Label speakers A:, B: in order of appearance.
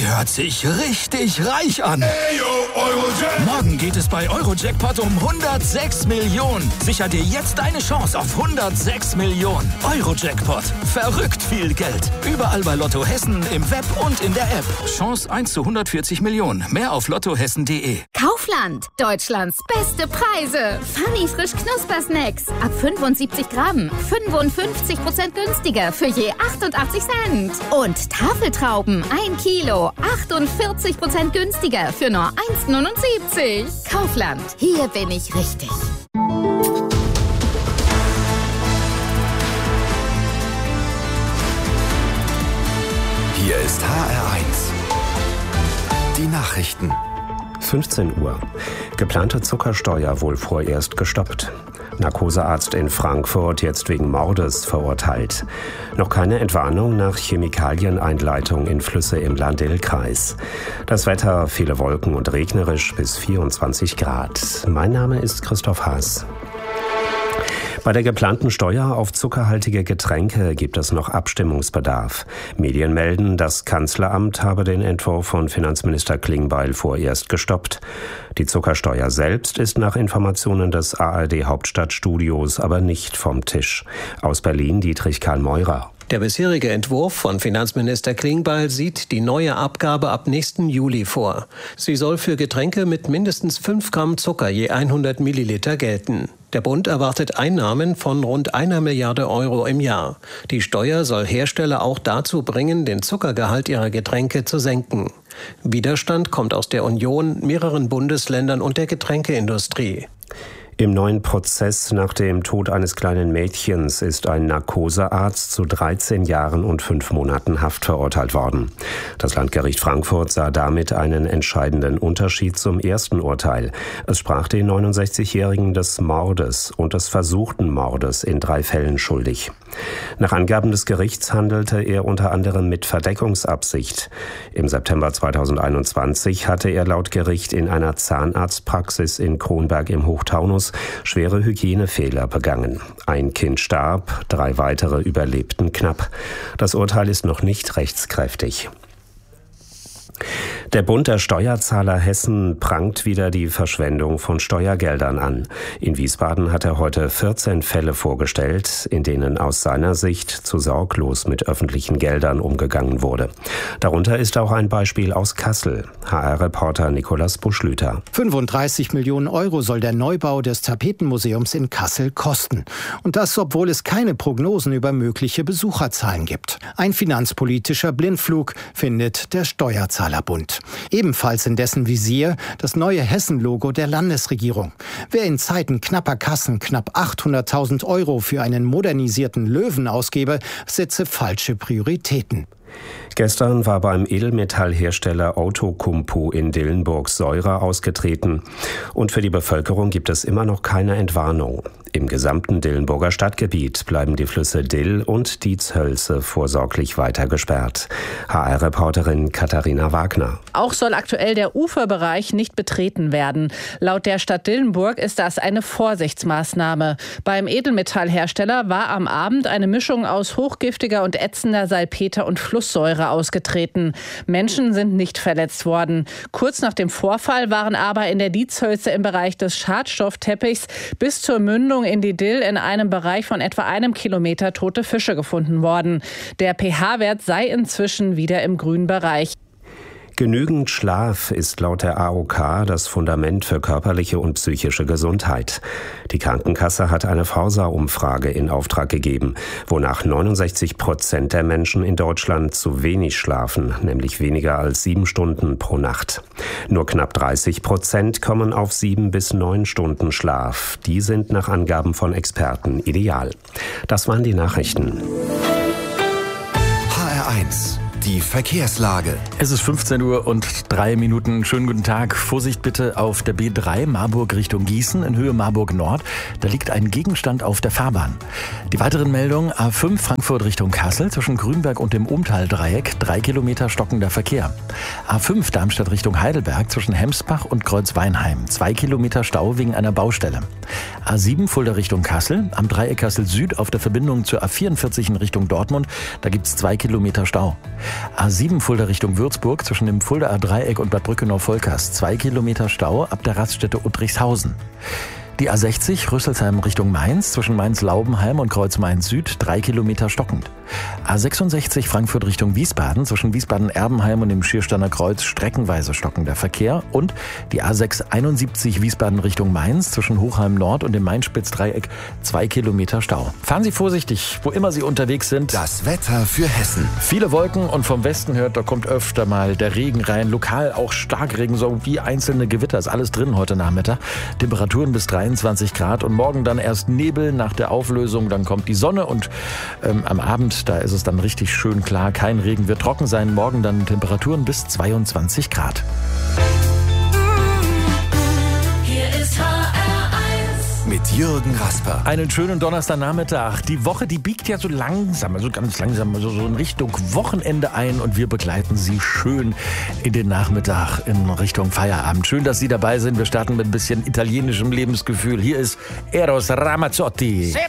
A: hört sich richtig reich an. Morgen geht es bei Eurojackpot um 106 Millionen. Sicher dir jetzt deine Chance auf 106 Millionen. Eurojackpot. Verrückt viel Geld. Überall bei Lotto Hessen, im Web und in der App. Chance 1 zu 140 Millionen. Mehr auf lottohessen.de.
B: Kaufland. Deutschlands beste Preise. Funny frisch Knuspersnacks. Ab 75 Gramm. 55% günstiger für je 88 Cent. Und Tafeltrauben. 1 Kilo. 48% günstiger für nur 1,79. Kaufland. Hier bin ich richtig.
C: Hier ist HR1. Die Nachrichten.
D: 15 Uhr. Geplante Zuckersteuer wohl vorerst gestoppt. Narkosearzt in Frankfurt jetzt wegen Mordes verurteilt. Noch keine Entwarnung nach Chemikalieneinleitung in Flüsse im Lahn-Dill-Kreis. Das Wetter, viele Wolken und regnerisch bis 24 Grad. Mein Name ist Christoph Haas. Bei der geplanten Steuer auf zuckerhaltige Getränke gibt es noch Abstimmungsbedarf. Medien melden, das Kanzleramt habe den Entwurf von Finanzminister Klingbeil vorerst gestoppt. Die Zuckersteuer selbst ist nach Informationen des ARD-Hauptstadtstudios aber nicht vom Tisch. Aus Berlin Dietrich Karl Meurer.
E: Der bisherige Entwurf von Finanzminister Klingbeil sieht die neue Abgabe ab nächsten Juli vor. Sie soll für Getränke mit mindestens 5 Gramm Zucker je 100 Milliliter gelten. Der Bund erwartet Einnahmen von rund 1 Milliarde Euro im Jahr. Die Steuer soll Hersteller auch dazu bringen, den Zuckergehalt ihrer Getränke zu senken. Widerstand kommt aus der Union, mehreren Bundesländern und der Getränkeindustrie.
D: Im neuen Prozess nach dem Tod eines kleinen Mädchens ist ein Narkosearzt zu 13 Jahren und 5 Monaten Haft verurteilt worden. Das Landgericht Frankfurt sah damit einen entscheidenden Unterschied zum ersten Urteil. Es sprach den 69-Jährigen des Mordes und des versuchten Mordes in 3 Fällen schuldig. Nach Angaben des Gerichts handelte er unter anderem mit Verdeckungsabsicht. Im September 2021 hatte er laut Gericht in einer Zahnarztpraxis in Kronberg im Hochtaunus schwere Hygienefehler begangen. Ein Kind starb, 3 weitere überlebten knapp. Das Urteil ist noch nicht rechtskräftig. Der Bund der Steuerzahler Hessen prangt wieder die Verschwendung von Steuergeldern an. In Wiesbaden hat er heute 14 Fälle vorgestellt, in denen aus seiner Sicht zu sorglos mit öffentlichen Geldern umgegangen wurde. Darunter ist auch ein Beispiel aus Kassel. HR-Reporter Nikolaus Buschlüter.
F: 35 Millionen Euro soll der Neubau des Tapetenmuseums in Kassel kosten. Und das, obwohl es keine Prognosen über mögliche Besucherzahlen gibt. Ein finanzpolitischer Blindflug, findet der Steuerzahlerbund. Ebenfalls in dessen Visier das neue Hessen-Logo der Landesregierung. Wer in Zeiten knapper Kassen knapp 800.000 Euro für einen modernisierten Löwen ausgebe, setze falsche Prioritäten.
D: Gestern war beim Edelmetallhersteller Outokumpu in Dillenburg Säure ausgetreten. Und für die Bevölkerung gibt es immer noch keine Entwarnung. Im gesamten Dillenburger Stadtgebiet bleiben die Flüsse Dill und Dietshölze vorsorglich weiter gesperrt. HR-Reporterin Katharina Wagner.
G: Auch soll aktuell der Uferbereich nicht betreten werden. Laut der Stadt Dillenburg ist das eine Vorsichtsmaßnahme. Beim Edelmetallhersteller war am Abend eine Mischung aus hochgiftiger und ätzender Salpeter und Flusssäure ausgetreten. Menschen sind nicht verletzt worden. Kurz nach dem Vorfall waren aber in der Dietshölze im Bereich des Schadstoffteppichs bis zur Mündung in die Dill in einem Bereich von etwa 1 Kilometer tote Fische gefunden worden. Der pH-Wert sei inzwischen wieder im grünen Bereich.
D: Genügend Schlaf ist laut der AOK das Fundament für körperliche und psychische Gesundheit. Die Krankenkasse hat eine Forsa-Umfrage in Auftrag gegeben, wonach 69% der Menschen in Deutschland zu wenig schlafen, nämlich weniger als 7 Stunden pro Nacht. Nur knapp 30% kommen auf 7 bis 9 Stunden Schlaf. Die sind nach Angaben von Experten ideal. Das waren die Nachrichten.
C: HR1. Die Verkehrslage.
H: Es ist 15 Uhr und 3 Minuten. Schönen guten Tag. Vorsicht bitte auf der B3 Marburg Richtung Gießen in Höhe Marburg Nord. Da liegt ein Gegenstand auf der Fahrbahn. Die weiteren Meldungen: A5 Frankfurt Richtung Kassel zwischen Grünberg und dem Umtal-Dreieck 3 Kilometer stockender Verkehr. A5 Darmstadt Richtung Heidelberg zwischen Hemsbach und Kreuzweinheim 2 Kilometer Stau wegen einer Baustelle. A7 Fulda Richtung Kassel am Dreieck Kassel Süd auf der Verbindung zur A44 in Richtung Dortmund. Da gibt es 2 Kilometer Stau. A7 Fulda Richtung Würzburg zwischen dem Fuldaer Dreieck und Bad Brückenau-Volkers 2 Kilometer Stau ab der Raststätte Uttrichshausen. Die A60 Rüsselsheim Richtung Mainz zwischen Mainz-Laubenheim und Kreuz Mainz-Süd 3 Kilometer stockend. A66 Frankfurt Richtung Wiesbaden zwischen Wiesbaden-Erbenheim und dem Schiersteiner Kreuz streckenweise stockender Verkehr. Und die A671 Wiesbaden Richtung Mainz zwischen Hochheim Nord und dem Main-Spitz-Dreieck 2 Kilometer Stau. Fahren Sie vorsichtig, wo immer Sie unterwegs sind.
C: Das Wetter für Hessen.
H: Viele Wolken und vom Westen hört, da kommt öfter mal der Regen rein. Lokal auch Starkregen, so wie einzelne Gewitter. Ist alles drin heute Nachmittag. Temperaturen bis 23 Grad und morgen dann erst Nebel nach der Auflösung. Dann kommt die Sonne und am Abend, da ist es dann richtig schön klar. Kein Regen, wird trocken sein. Morgen dann Temperaturen bis 22 Grad.
I: Hier ist HR1
C: mit Jürgen Rasper.
H: Einen schönen Donnerstagnachmittag. Die Woche, die biegt ja so langsam, also ganz langsam, so in Richtung Wochenende ein und wir begleiten Sie schön in den Nachmittag in Richtung Feierabend. Schön, dass Sie dabei sind. Wir starten mit ein bisschen italienischem Lebensgefühl. Hier ist Eros Ramazzotti.
J: Se